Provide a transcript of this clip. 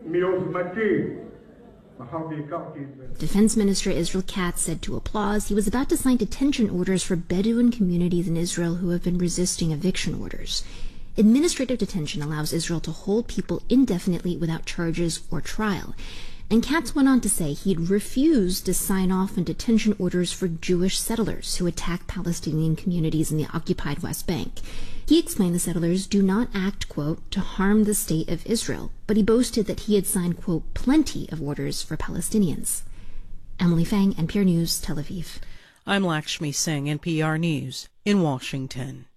Defense Minister Israel Katz said to Applause he was about to sign detention orders for Bedouin communities in Israel who have been resisting eviction orders. Administrative detention allows Israel to hold people indefinitely without charges or trial. And Katz went on to say he'd refused to sign off on detention orders for Jewish settlers who attack Palestinian communities in the occupied West Bank. He explained the settlers do not act, quote, to harm the state of Israel, but he boasted that he had signed, quote, plenty of orders for Palestinians. Emily Fang, NPR News, Tel Aviv. I'm Lakshmi Singh, NPR News, in Washington.